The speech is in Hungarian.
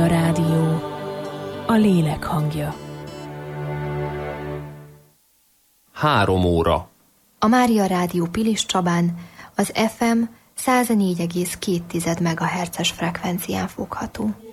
A rádió, a lélek hangja. 3 óra. A Mária Rádió Pilis Csabán az FM 104,2 MHz-es frekvencián fogható.